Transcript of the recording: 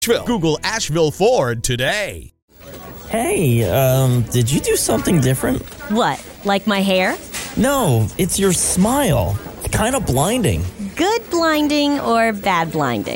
Google Asheville Ford today. Hey, did you do something different? What, like my hair? No, it's your smile. Kind of blinding. Good blinding or bad blinding?